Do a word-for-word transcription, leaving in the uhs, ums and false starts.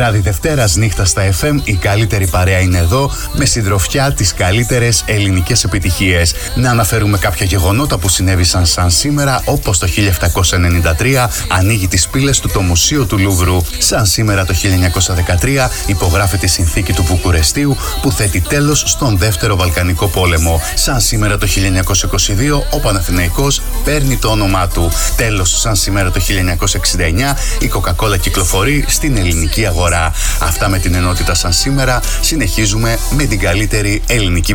Βράδυ Δευτέρας, νύχτα στα εφ εμ, η καλύτερη παρέα είναι εδώ, με συντροφιά τις καλύτερες ελληνικές επιτυχίες. Να αναφέρουμε κάποια γεγονότα που συνέβησαν σαν σήμερα, όπως το χίλια επτακόσια ενενήντα τρία ανοίγει τις πύλες του το Μουσείο του Λούβρου. Σαν σήμερα το χίλια εννιακόσια δεκατρία υπογράφεται η συνθήκη του Βουκουρεστίου που θέτει τέλος στον Δεύτερο Βαλκανικό Πόλεμο. Σαν σήμερα το χίλια εννιακόσια είκοσι δύο ο Παναθηναϊκός παίρνει το όνομά του. Τέλος, σαν σήμερα το χίλια εννιακόσια εξήντα εννιά η Coca-Cola κυκλοφορεί στην ελληνική αγορά. Αυτά με την ενότητα σαν σήμερα. Συνεχίζουμε με την καλύτερη ελληνική